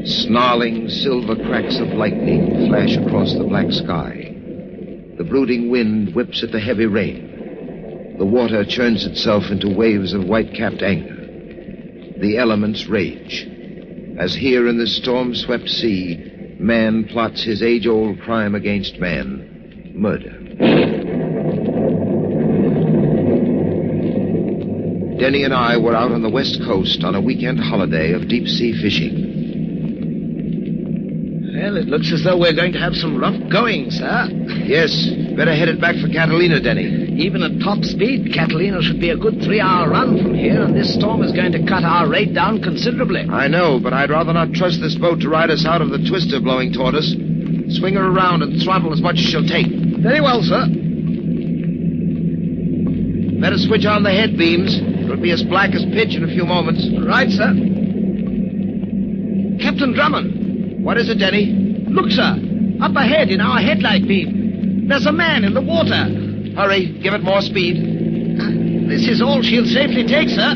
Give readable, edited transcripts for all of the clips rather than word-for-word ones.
Snarling silver cracks of lightning flash across the black sky. The brooding wind whips at the heavy rain. The water churns itself into waves of white-capped anger. The elements rage. As here in this storm-swept sea, man plots his age-old crime against man, murder. Denny and I were out on the west coast on a weekend holiday of deep-sea fishing. Well, it looks as though we're going to have some rough going, sir. Yes, better head it back for Catalina, Denny. Even at top speed, Catalina should be a good 3-hour run from here, and this storm is going to cut our rate down considerably. I know, but I'd rather not trust this boat to ride us out of the twister blowing toward us. Swing her around and throttle as much as she'll take. Very well, sir. Better switch on the head beams. It'll be as black as pitch in a few moments. Right, sir. Captain Drummond. What is it, Denny? Look, sir. Up ahead in our headlight beam. There's a man in the water. Hurry. Give it more speed. This is all she'll safely take, sir.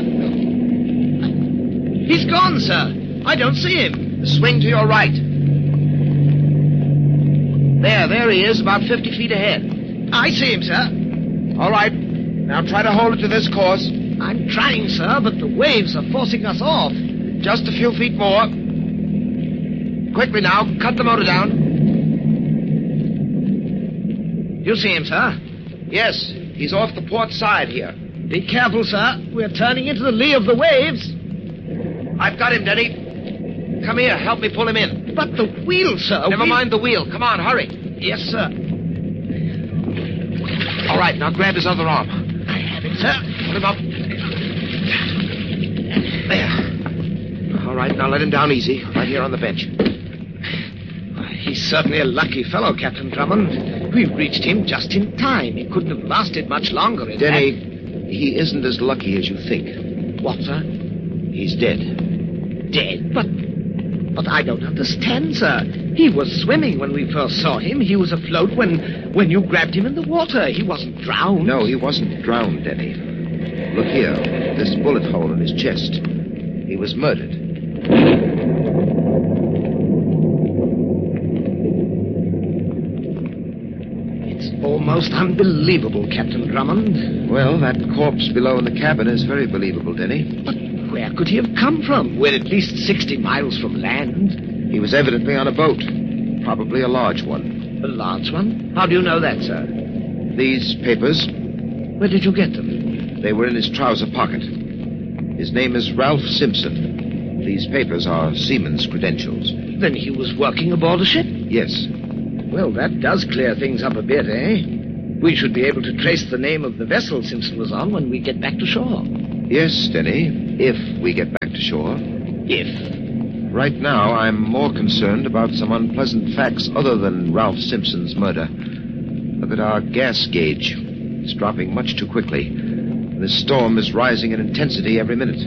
He's gone, sir. I don't see him. Swing to your right. There he is, about 50 feet ahead. I see him, sir. All right. Now try to hold it to this course. I'm trying, sir, but the waves are forcing us off. Just a few feet more. Quickly now, cut the motor down. You see him, sir? Yes, he's off the port side here. Be careful, sir. We're turning into the lee of the waves. I've got him, Denny. Come here, help me pull him in. But the wheel, sir. Never mind the wheel. Come on, hurry. Yes, sir. All right, now grab his other arm. I have it, sir. Put him up. There. All right, now let him down easy, right here on the bench. He's certainly a lucky fellow, Captain Drummond. We reached him just in time. He couldn't have lasted much longer. Denny, he isn't as lucky as you think. What, sir? He's dead. Dead? But I don't understand, sir. He was swimming when we first saw him. He was afloat when you grabbed him in the water. He wasn't drowned. No, he wasn't drowned, Denny. Look here, this bullet hole in his chest. He was murdered. Almost unbelievable, Captain Drummond. Well, that corpse below in the cabin is very believable, Denny. But where could he have come from? We're at least 60 miles from land. He was evidently on a boat. Probably a large one. A large one? How do you know that, sir? These papers. Where did you get them? They were in his trouser pocket. His name is Ralph Simpson. These papers are seaman's credentials. Then he was working aboard a ship? Yes. Well, that does clear things up a bit, eh? We should be able to trace the name of the vessel Simpson was on when we get back to shore. Yes, Denny, if we get back to shore. If? Right now, I'm more concerned about some unpleasant facts other than Ralph Simpson's murder. Look at our gas gauge. It's dropping much too quickly. This storm is rising in intensity every minute.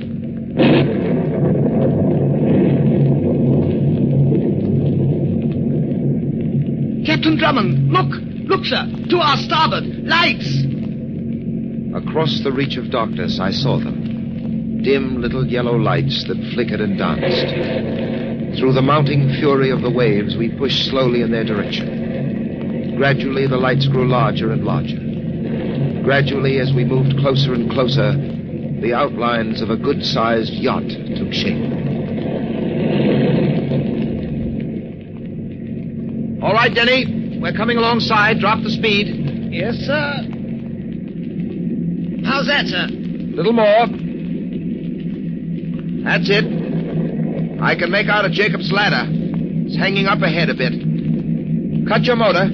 Captain Drummond, look! Look, sir! To our starboard! Lights! Across the reach of darkness, I saw them. Dim little yellow lights that flickered and danced. Through the mounting fury of the waves, we pushed slowly in their direction. Gradually, the lights grew larger and larger. Gradually, as we moved closer and closer, the outlines of a good-sized yacht took shape. All right, Denny. We're coming alongside. Drop the speed. Yes, sir. How's that, sir? Little more. That's it. I can make out a Jacob's ladder. It's hanging up ahead a bit. Cut your motor.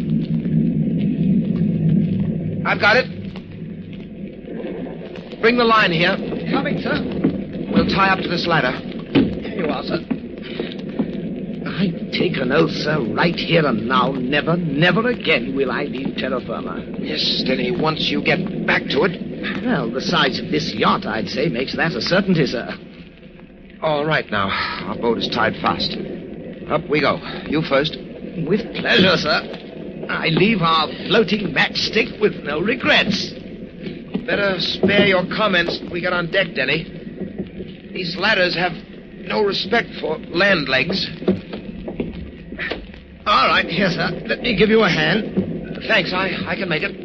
I've got it. Bring the line here. Coming, sir. We'll tie up to this ladder. Here you are, sir. I take an oath, sir, right here and now, never, never again will I leave terra firma. Yes, Denny, once you get back to it. Well, the size of this yacht, I'd say, makes that a certainty, sir. All right, now. Our boat is tied fast. Up we go. You first. With pleasure, sir. I leave our floating matchstick with no regrets. Better spare your comments when we get on deck, Denny. These ladders have no respect for land legs. All right, here, sir. Let me give you a hand. Thanks, I can make it.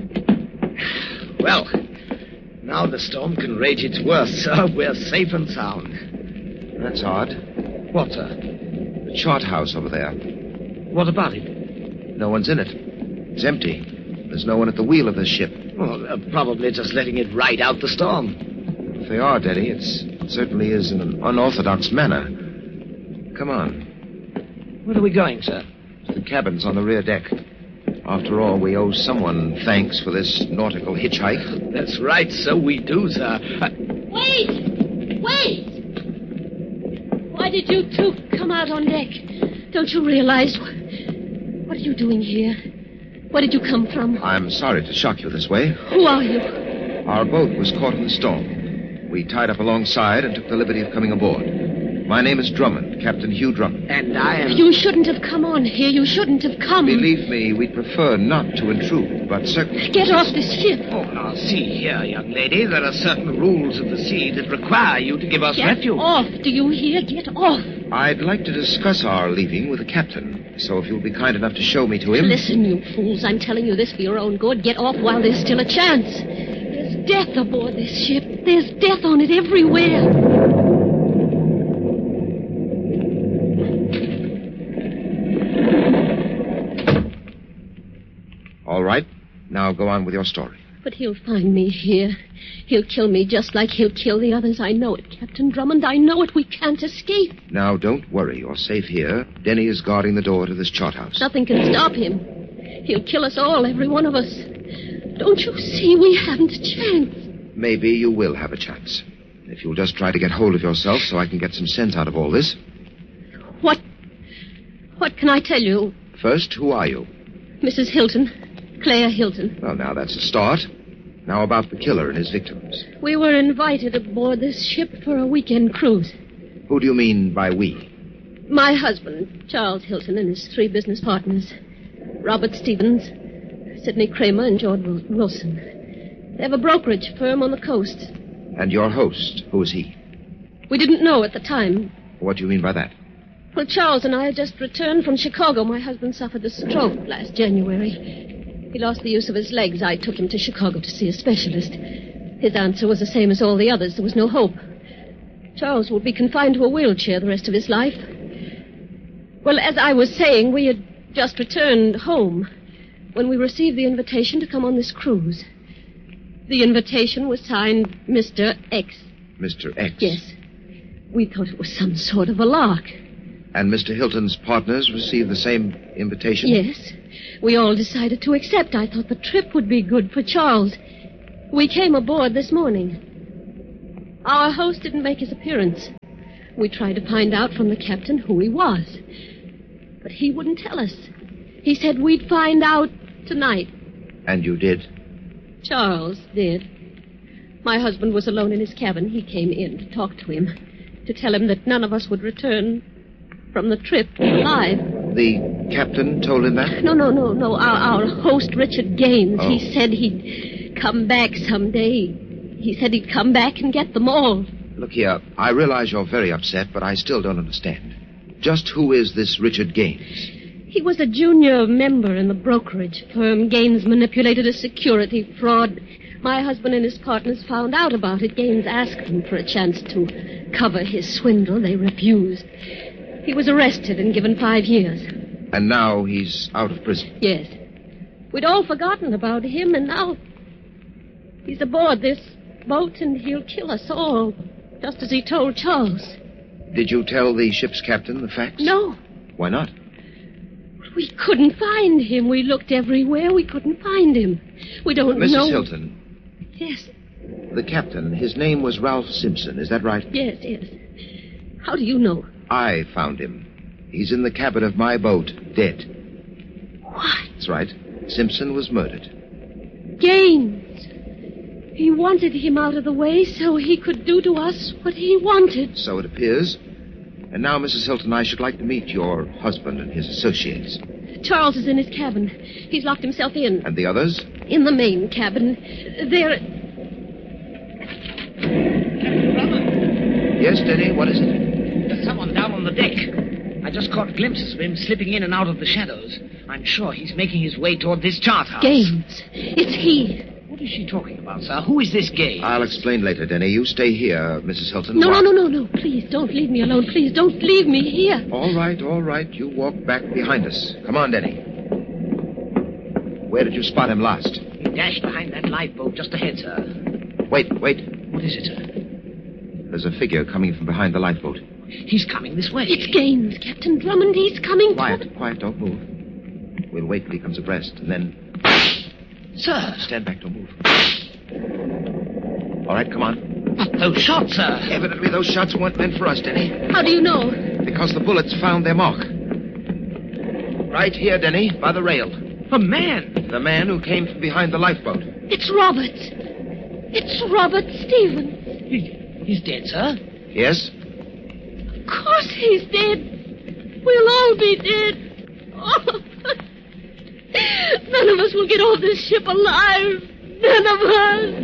Well, now the storm can rage its worst, sir. We're safe and sound. That's odd. What, sir? The chart house over there. What about it? No one's in it. It's empty. There's no one at the wheel of this ship. Well, they're probably just letting it ride out the storm. If they are, Denny, it certainly is in an unorthodox manner. Come on. Where are we going, sir? The cabin's on the rear deck. After all, we owe someone thanks for this nautical hitchhike. That's right, so we do, sir. Wait! Wait! Why did you two come out on deck? Don't you realize... What are you doing here? Where did you come from? I'm sorry to shock you this way. Who are you? Our boat was caught in the storm. We tied up alongside and took the liberty of coming aboard. My name is Drummond, Captain Hugh Drummond. And I am... You shouldn't have come on here. You shouldn't have come. Believe me, we'd prefer not to intrude, but circumstances... Get off this ship. Oh, now, see here, young lady. There are certain rules of the sea that require you to give us Get refuge. off. Do you hear? Get off. I'd like to discuss our leaving with the captain, so if you'll be kind enough to show me to him... Listen, you fools. I'm telling you this for your own good. Get off while there's still a chance. There's death aboard this ship. There's death on it everywhere. All right. Now go on with your story. But he'll find me here. He'll kill me just like he'll kill the others. I know it, Captain Drummond. I know it. We can't escape. Now, don't worry. You're safe here. Denny is guarding the door to this chart house. Nothing can stop him. He'll kill us all, every one of us. Don't you see? We haven't a chance. Maybe you will have a chance. If you'll just try to get hold of yourself so I can get some sense out of all this. What can I tell you? First, who are you? Mrs. Hilton. Claire Hilton. Well, now that's a start. Now about the killer and his victims. We were invited aboard this ship for a weekend cruise. Who do you mean by we? My husband, Charles Hilton, and his 3 business partners. Robert Stevens, Sidney Kramer, and George Wilson. They have a brokerage firm on the coast. And your host, who is he? We didn't know at the time. What do you mean by that? Well, Charles and I had just returned from Chicago. My husband suffered a stroke last January. He lost the use of his legs. I took him to Chicago to see a specialist. His answer was the same as all the others. There was no hope. Charles would be confined to a wheelchair the rest of his life. Well, as I was saying, we had just returned home when we received the invitation to come on this cruise. The invitation was signed Mr. X. Mr. X? Yes. We thought it was some sort of a lark. And Mr. Hilton's partners received the same invitation? Yes. We all decided to accept. I thought the trip would be good for Charles. We came aboard this morning. Our host didn't make his appearance. We tried to find out from the captain who he was. But he wouldn't tell us. He said we'd find out tonight. And you did? Charles did. My husband was alone in his cabin. He came in to talk to him, to tell him that none of us would return from the trip alive. The captain told him that? No. Our host, Richard Gaines, Oh. He said he'd come back someday. He said he'd come back and get them all. Look here, I realize you're very upset, but I still don't understand. Just who is this Richard Gaines? He was a junior member in the brokerage firm. Gaines manipulated a security fraud. My husband and his partners found out about it. Gaines asked them for a chance to cover his swindle. They refused. He was arrested and given 5 years. And now he's out of prison. Yes. We'd all forgotten about him, and now he's aboard this boat, and he'll kill us all, just as he told Charles. Did you tell the ship's captain the facts? No. Why not? We couldn't find him. We looked everywhere. We couldn't find him. We don't know... Mrs. Hilton, Yes, the captain, his name was Ralph Simpson, is that right? yes. How do you know? I found him. He's in the cabin of my boat, dead. What? That's right. Simpson was murdered. Gaines. He wanted him out of the way so he could do to us what he wanted. So it appears. And now, Mrs. Hilton, I should like to meet your husband and his associates. Charles is in his cabin. He's locked himself in. And the others? In the main cabin. They're... Yes, Denny, what is it? deck. I just caught glimpses of him slipping in and out of the shadows. I'm sure he's making his way toward this chart house. Gaines. It's he. What is she talking about, sir? Who is this Gaines? I'll explain later, Denny. You stay here, Mrs. Hilton. No. Please, don't leave me alone. Please, don't leave me here. All right. You walk back behind us. Come on, Denny. Where did you spot him last? He dashed behind that lifeboat just ahead, sir. Wait. What is it, sir? There's a figure coming from behind the lifeboat. He's coming this way. It's Gaines, Captain Drummond. He's coming. Quiet. Don't move. We'll wait till he comes abreast, and then... Sir. Stand back, don't move. All right, come on. But those shots, sir. Evidently, those shots weren't meant for us, Denny. How do you know? Because the bullets found their mark. Right here, Denny, by the rail. A man. The man who came from behind the lifeboat. It's Robert. It's Robert Stevens. He's dead, sir. Yes? Of course he's dead. We'll all be dead. Oh. None of us will get off this ship alive. None of us.